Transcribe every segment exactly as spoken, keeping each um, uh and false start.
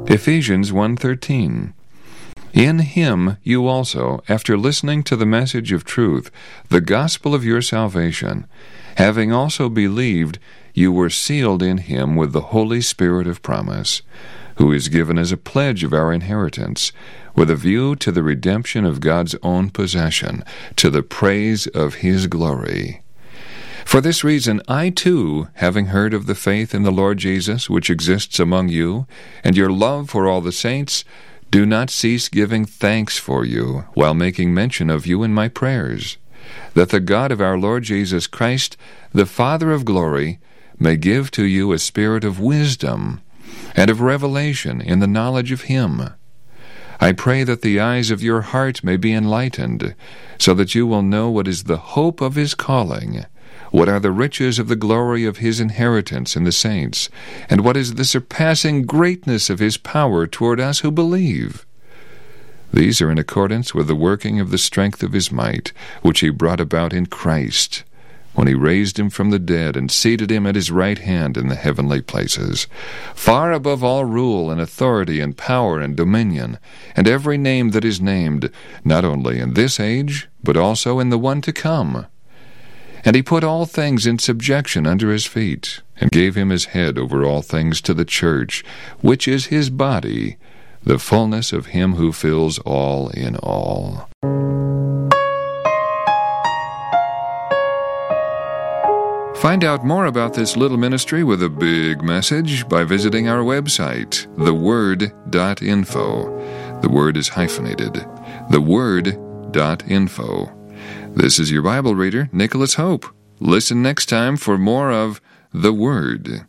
Ephesians one thirteen. In him you also, after listening to the message of truth, the gospel of your salvation, having also believed, you were sealed in him with the Holy Spirit of promise, who is given as a pledge of our inheritance, with a view to the redemption of God's own possession, to the praise of his glory. For this reason I too, having heard of the faith in the Lord Jesus which exists among you, and your love for all the saints, do not cease giving thanks for you, while making mention of you in my prayers, that the God of our Lord Jesus Christ, the Father of glory, may give to you a spirit of wisdom and of revelation in the knowledge of him. I pray that the eyes of your heart may be enlightened, so that you will know what is the hope of his calling, what are the riches of the glory of his inheritance in the saints, and what is the surpassing greatness of his power toward us who believe? These are in accordance with the working of the strength of his might, which he brought about in Christ, when he raised him from the dead and seated him at his right hand in the heavenly places, far above all rule and authority and power and dominion, and every name that is named, not only in this age, but also in the one to come. And he put all things in subjection under his feet, and gave him his head over all things to the church, which is his body, the fullness of him who fills all in all. Find out more about this little ministry with a big message by visiting our website, the word dot info. The word is hyphenated. the word dot info. This is your Bible reader, Nicholas Hope. Listen next time for more of The Word.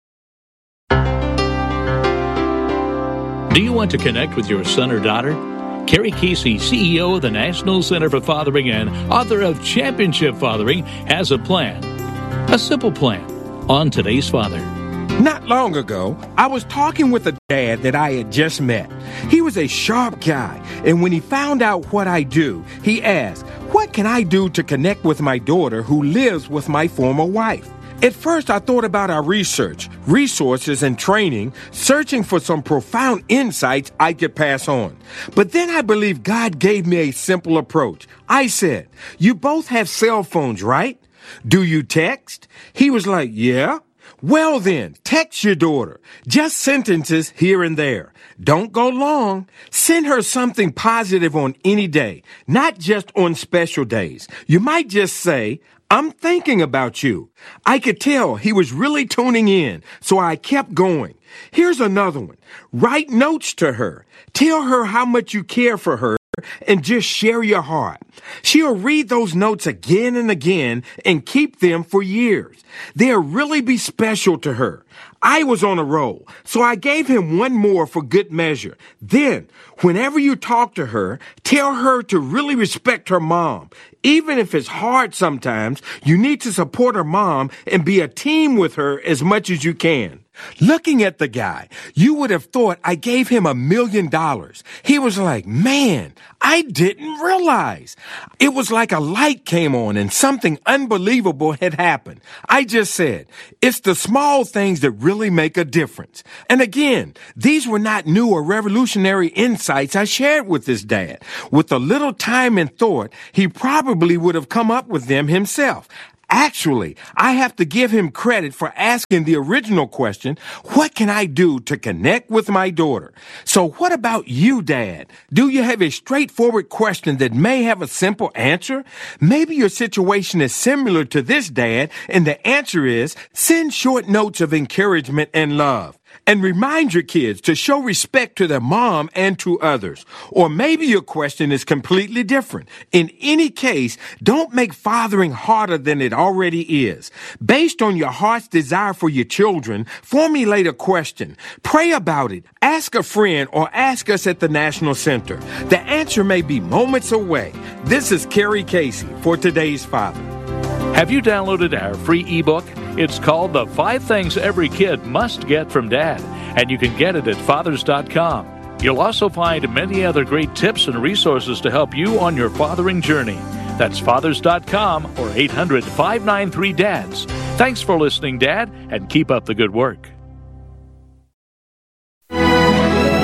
Do you want to connect with your son or daughter? Carrie Casey, C E O of the National Center for Fathering and author of Championship Fathering, has a plan. A simple plan on Today's Father. Not long ago, I was talking with a dad that I had just met. He was a sharp guy, and when he found out what I do, he asked, "What can I do to connect with my daughter who lives with my former wife?" At first, I thought about our research, resources, and training, searching for some profound insights I could pass on. But then I believe God gave me a simple approach. I said, "You both have cell phones, right? Do you text?" He was like, "Yeah." "Well then, text your daughter. Just sentences here and there. Don't go long. Send her something positive on any day, not just on special days. You might just say, 'I'm thinking about you.'" I could tell he was really tuning in, so I kept going. Here's another one. Write notes to her. Tell her how much you care for her and just share your heart. She'll read those notes again and again and keep them for years. They'll really be special to her. I was on a roll, so I gave him one more for good measure. Then, whenever you talk to her, tell her to really respect her mom. Even if it's hard sometimes, you need to support her mom and be a team with her as much as you can. Looking at the guy, you would have thought I gave him a million dollars. He was like, "Man, I didn't realize." It was like a light came on and something unbelievable had happened. I just said, it's the small things that really make a difference. And again, these were not new or revolutionary insights I shared with this dad. With a little time and thought, he probably would have come up with them himself. Actually, I have to give him credit for asking the original question, what can I do to connect with my daughter? So what about you, Dad? Do you have a straightforward question that may have a simple answer? Maybe your situation is similar to this, Dad, and the answer is send short notes of encouragement and love. And remind your kids to show respect to their mom and to others. Or maybe your question is completely different. In any case, don't make fathering harder than it already is. Based on your heart's desire for your children, formulate a question. Pray about it. Ask a friend or ask us at the National Center. The answer may be moments away. This is Carrie Casey for Today's Father. Have you downloaded our free ebook? It's called The Five Things Every Kid Must Get from Dad, and you can get it at fathers dot com. You'll also find many other great tips and resources to help you on your fathering journey. That's fathers dot com or eight hundred, five nine three, D A D S. Thanks for listening, Dad, and keep up the good work.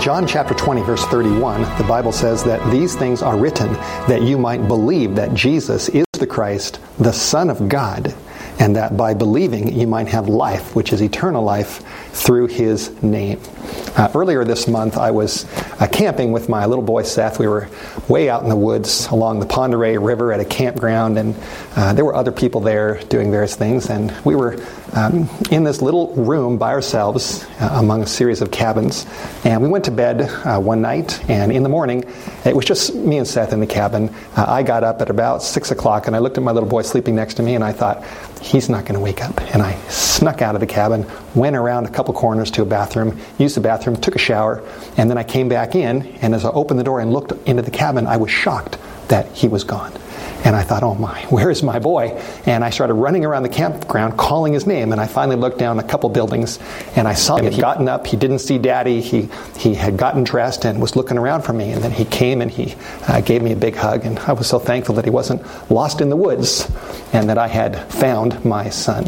John chapter twenty, verse thirty-one, the Bible says that these things are written that you might believe that Jesus is the Christ, the Son of God, and that by believing you might have life, which is eternal life, through His name. Uh, earlier this month, I was uh, camping with my little boy Seth. We were way out in the woods along the Pend Oreille River at a campground, and uh, there were other people there doing various things, and we were um, in this little room by ourselves uh, among a series of cabins, and we went to bed uh, one night, and in the morning, it was just me and Seth in the cabin. Uh, I got up at about six o'clock, and I looked at my little boy sleeping next to me, and I thought, he's not going to wake up. And I snuck out of the cabin, went around a couple corners to a bathroom, used the bathroom, took a shower, and then I came back in, and as I opened the door and looked into the cabin, I was shocked that he was gone. And I thought, oh my, where is my boy? And I started running around the campground calling his name, and I finally looked down a couple buildings, and I saw him. He'd gotten up, he didn't see Daddy, he he had gotten dressed and was looking around for me, and then he came and he uh, gave me a big hug, and I was so thankful that he wasn't lost in the woods, and that I had found my son.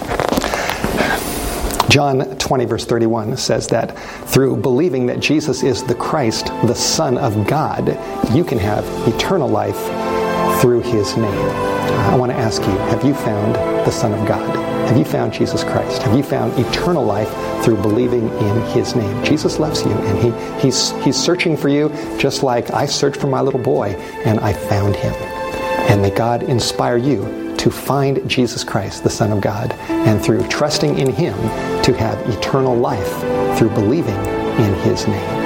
John twenty, verse thirty-one says that through believing that Jesus is the Christ, the Son of God, you can have eternal life through His name. I want to ask you, have you found the Son of God? Have you found Jesus Christ? Have you found eternal life through believing in His name? Jesus loves you, and he, he's, he's searching for you just like I searched for my little boy, and I found Him. And may God inspire you to find Jesus Christ, the Son of God, and through trusting in Him to have eternal life through believing in His name.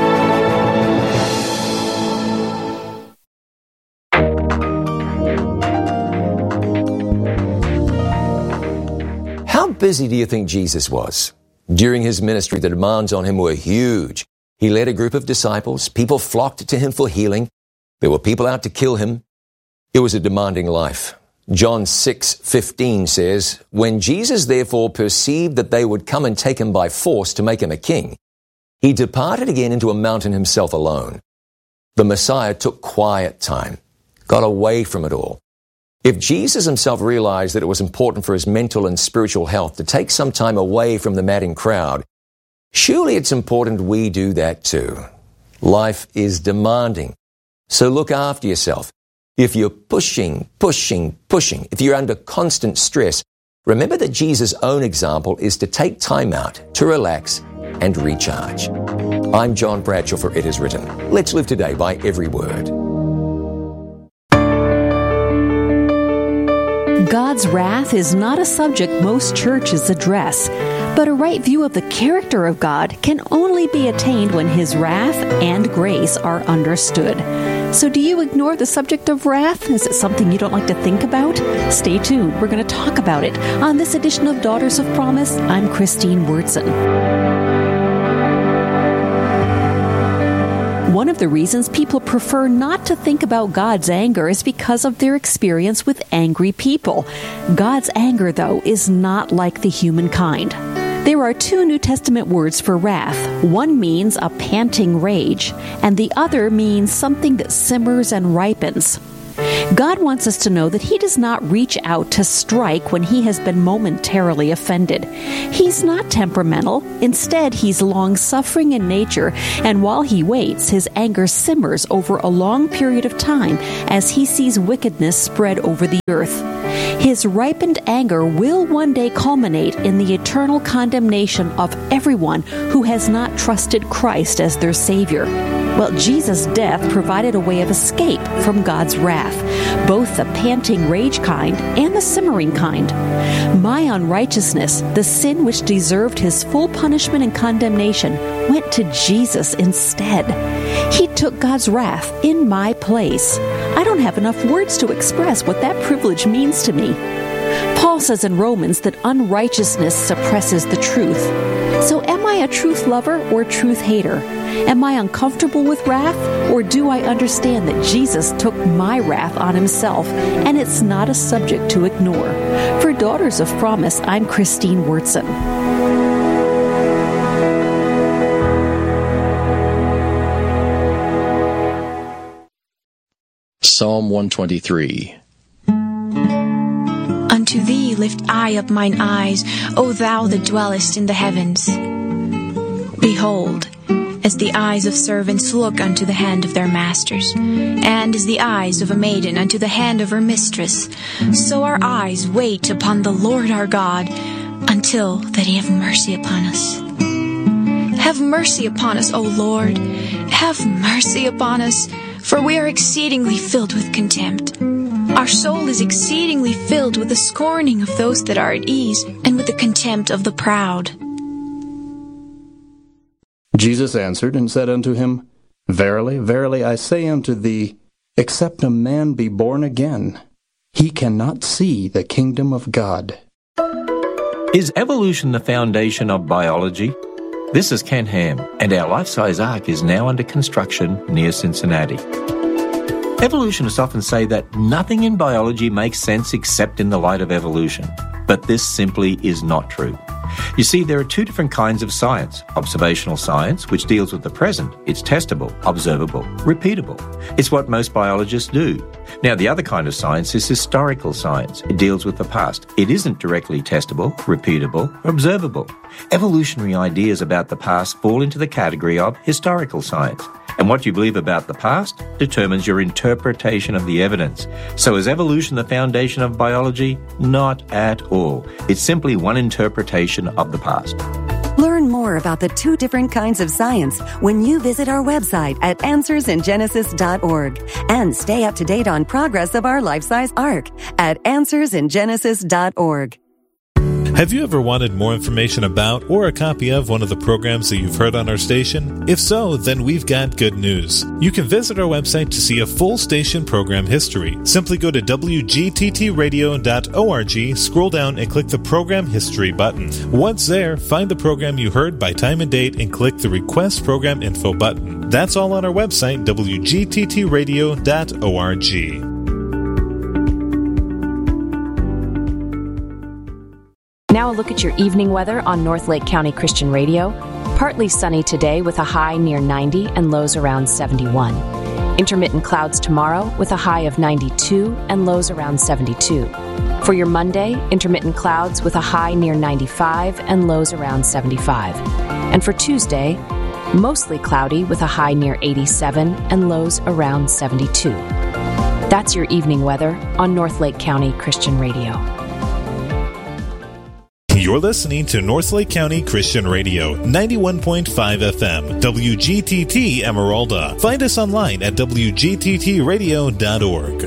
How busy do you think Jesus was? During His ministry, the demands on Him were huge. He led a group of disciples. People flocked to Him for healing. There were people out to kill Him. It was a demanding life. John six fifteen says, "When Jesus therefore perceived that they would come and take Him by force to make Him a king, He departed again into a mountain Himself alone." The Messiah took quiet time, got away from it all. If Jesus Himself realized that it was important for His mental and spiritual health to take some time away from the madding crowd, surely it's important we do that too. Life is demanding, so look after yourself. If you're pushing, pushing, pushing, if you're under constant stress, remember that Jesus' own example is to take time out, to relax and recharge. I'm John Bradshaw for It Is Written. Let's live today by every word. God's wrath is not a subject most churches address, but a right view of the character of God can only be attained when His wrath and grace are understood. So do you ignore the subject of wrath? Is it something you don't like to think about? Stay tuned. We're going to talk about it on this edition of Daughters of Promise. I'm Christine Wurtson. One of the reasons people prefer not to think about God's anger is because of their experience with angry people. God's anger, though, is not like the human kind. There are two New Testament words for wrath. One means a panting rage, and the other means something that simmers and ripens. God wants us to know that He does not reach out to strike when He has been momentarily offended. He's not temperamental. Instead, He's long-suffering in nature, and while He waits, His anger simmers over a long period of time as He sees wickedness spread over the earth. His ripened anger will one day culminate in the eternal condemnation of everyone who has not trusted Christ as their Savior. Well, Jesus' death provided a way of escape from God's wrath, both the panting rage kind and the simmering kind. My unrighteousness, the sin which deserved His full punishment and condemnation, went to Jesus instead. He took God's wrath in my place. I don't have enough words to express what that privilege means to me. Paul says in Romans that unrighteousness suppresses the truth. So am I a truth lover or truth hater? Am I uncomfortable with wrath, or do I understand that Jesus took my wrath on Himself, and it's not a subject to ignore? For Daughters of Promise, I'm Christine Wurtson. Psalm one twenty-three. Unto Thee lift I up mine eyes, O Thou that dwellest in the heavens. Behold, As the eyes of servants look unto the hand of their masters, and as the eyes of a maiden unto the hand of her mistress, so our eyes wait upon the Lord our God, until that he have mercy upon us. Have mercy upon us, O Lord. Have mercy upon us, for we are exceedingly filled with contempt. Our soul is exceedingly filled with the scorning of those that are at ease, and with the contempt of the proud. Jesus answered and said unto him, Verily, verily, I say unto thee, except a man be born again, he cannot see the kingdom of God. Is evolution the foundation of biology? This is Ken Ham, and our life-size ark is now under construction near Cincinnati. Evolutionists often say that nothing in biology makes sense except in the light of evolution, but this simply is not true. You see, there are two different kinds of science. Observational science, which deals with the present. It's testable, observable, repeatable. It's what most biologists do. Now, the other kind of science is historical science. It deals with the past. It isn't directly testable, repeatable, or observable. Evolutionary ideas about the past fall into the category of historical science. And what you believe about the past determines your interpretation of the evidence. So is evolution the foundation of biology? Not at all. It's simply one interpretation of the past. Learn more about the two different kinds of science when you visit our website at answers in genesis dot org. And stay up to date on progress of our life-size ark at answers in genesis dot org. Have you ever wanted more information about or a copy of one of the programs that you've heard on our station? If so, then we've got good news. You can visit our website to see a full station program history. Simply go to w g t t radio dot org, scroll down and click the Program History button. Once there, find the program you heard by time and date and click the Request Program Info button. That's all on our website, w g t t radio dot org. Now a look at your evening weather on North Lake County Christian Radio. Partly sunny today with a high near ninety and lows around seventy-one. Intermittent clouds tomorrow with a high of ninety-two and lows around seventy-two. For your Monday, intermittent clouds with a high near ninety-five and lows around seventy-five. And for Tuesday, mostly cloudy with a high near eighty-seven and lows around seventy-two. That's your evening weather on North Lake County Christian Radio. You're listening to North Lake County Christian Radio, ninety-one point five F M, W G T T Emeralda. Find us online at w g t t radio dot org.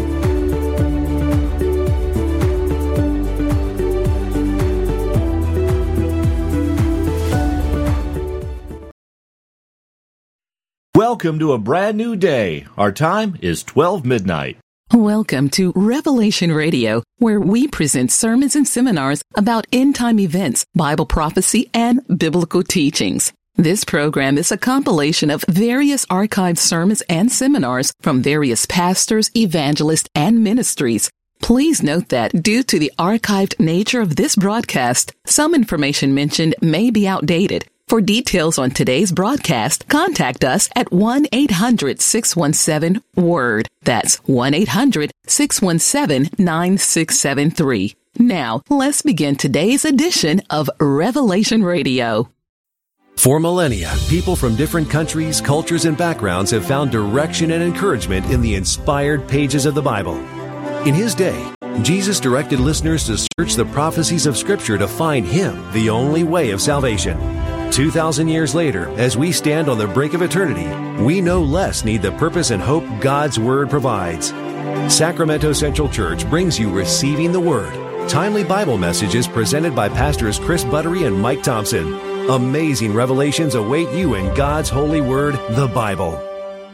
Welcome to a brand new day. Our time is twelve midnight. Welcome to Revelation Radio, where we present sermons and seminars about end-time events, Bible prophecy, and biblical teachings. This program is a compilation of various archived sermons and seminars from various pastors, evangelists, and ministries. Please note that due to the archived nature of this broadcast, some information mentioned may be outdated. For details on today's broadcast, contact us at one eight hundred six one seven WORD. That's one eight hundred six one seven nine six seven three. Now, let's begin today's edition of Revelation Radio. For millennia, people from different countries, cultures, and backgrounds have found direction and encouragement in the inspired pages of the Bible. In his day, Jesus directed listeners to search the prophecies of Scripture to find Him, the only way of salvation. Two thousand years later, as we stand on the brink of eternity, we no less need the purpose and hope God's Word provides. Sacramento Central Church brings you Receiving the Word, timely Bible messages presented by Pastors Chris Buttery and Mike Thompson. Amazing revelations await you in God's holy Word, the Bible.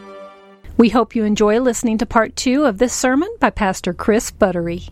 We hope you enjoy listening to part two of this sermon by Pastor Chris Buttery.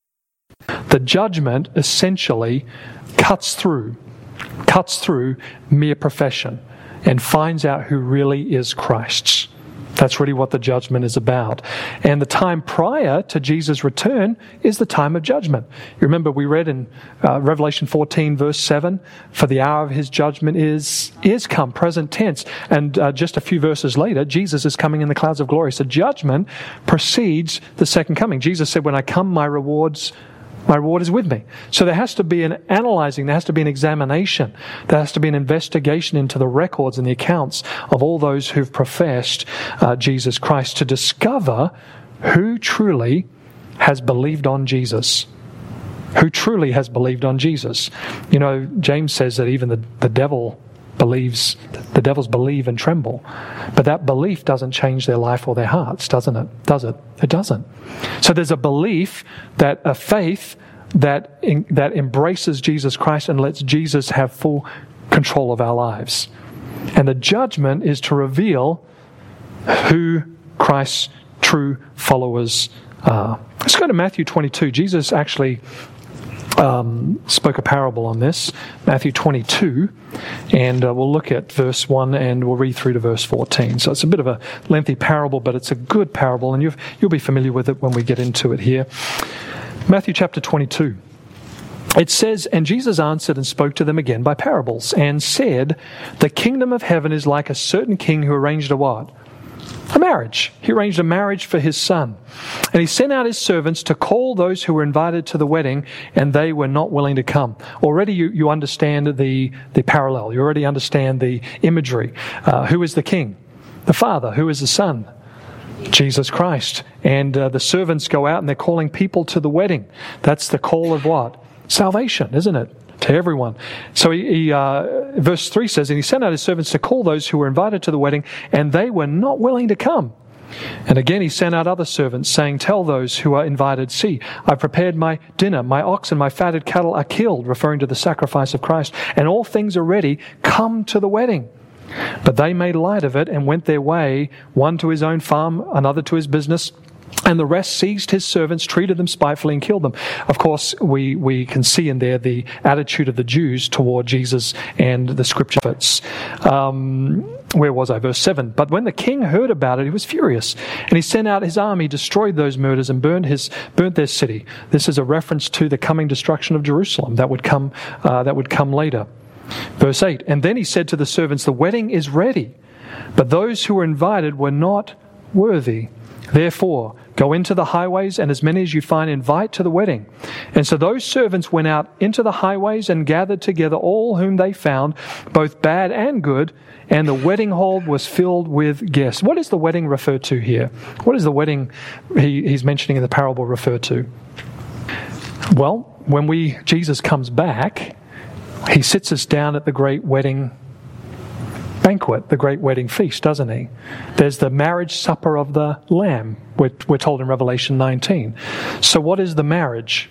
The judgment essentially cuts through cuts through mere profession and finds out who really is Christ's. That's really what the judgment is about. And the time prior to Jesus' return is the time of judgment. You remember we read in uh, Revelation fourteen, verse seven, for the hour of his judgment is is come, present tense. And uh, just a few verses later, Jesus is coming in the clouds of glory. So judgment precedes the second coming. Jesus said, when I come, my rewards My reward is with me. So there has to be an analyzing, there has to be an examination, there has to be an investigation into the records and the accounts of all those who've professed uh, Jesus Christ to discover who truly has believed on Jesus. Who truly has believed on Jesus. You know, James says that even the, the devil believes, the devils believe and tremble. But that belief doesn't change their life or their hearts, doesn't it? Does it? It doesn't. So there's a belief, that a faith that in, that embraces Jesus Christ and lets Jesus have full control of our lives. And the judgment is to reveal who Christ's true followers are. Let's go to Matthew twenty-two. Jesus actually Um, spoke a parable on this, Matthew twenty-two, and uh, we'll look at verse one and we'll read through to verse fourteen. So it's a bit of a lengthy parable, but it's a good parable, and you've, you'll be familiar with it when we get into it here. Matthew chapter twenty-two. It says, "And Jesus answered and spoke to them again by parables, and said, The kingdom of heaven is like a certain king who arranged a what? A marriage. He arranged a marriage for his son. And he sent out his servants to call those who were invited to the wedding, and they were not willing to come." Already you, you understand the, the parallel. You already understand the imagery. Uh, who is the king? The Father. Who is the Son? Jesus Christ. And uh, the servants go out and they're calling people to the wedding. That's the call of what? Salvation, isn't it? To everyone. So he, he uh, verse three says, "And he sent out his servants to call those who were invited to the wedding, and they were not willing to come. And again he sent out other servants, saying, Tell those who are invited, See, I've prepared my dinner, my ox and my fatted cattle are killed," referring to the sacrifice of Christ, "and all things are ready, come to the wedding." But they made light of it and went their way, one to his own farm, another to his business, and the rest seized his servants, treated them spitefully, and killed them. Of course, we, we can see in there the attitude of the Jews toward Jesus and the scripture prophets. Um, where was I? Verse seven. "But when the king heard about it, he was furious, and he sent out his army, destroyed those murders, and burned his burnt their city." This is a reference to the coming destruction of Jerusalem that would come uh, that would come later. Verse eight. "And then he said to the servants, The wedding is ready, but those who were invited were not worthy. Therefore, go into the highways, and as many as you find, invite to the wedding." And so those servants went out into the highways and gathered together all whom they found, both bad and good, and the wedding hall was filled with guests. What is the wedding referred to here? What is the wedding he, he's mentioning in the parable referred to? Well, when we Jesus comes back, he sits us down at the great wedding banquet, the great wedding feast, doesn't he? There's the marriage supper of the Lamb, we're, we're told in Revelation nineteen. So what is the marriage?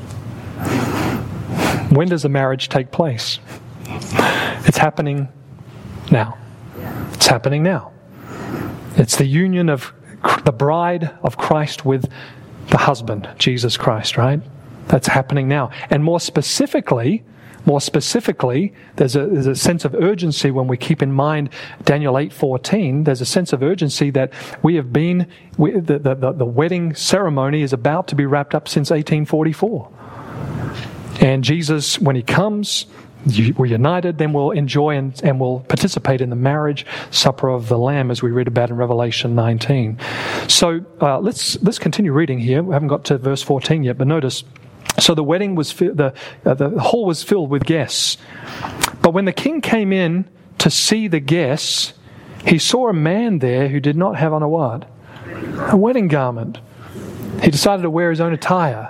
When does the marriage take place? It's happening now. It's happening now. It's the union of the bride of Christ with the husband, Jesus Christ, right? That's happening now. And more specifically, More specifically, there's a, there's a sense of urgency when we keep in mind Daniel eight fourteen. There's a sense of urgency that we have been, we, the, the, the wedding ceremony is about to be wrapped up since eighteen forty-four. And Jesus, when he comes, we're united, then we'll enjoy and, and we'll participate in the marriage supper of the Lamb, as we read about in Revelation nineteen. So uh, let's let's continue reading here. We haven't got to verse fourteen yet, but notice. So the wedding was fi- the uh, the hall was filled with guests. But when the king came in to see the guests, he saw a man there who did not have on a what? A wedding garment. He decided to wear his own attire.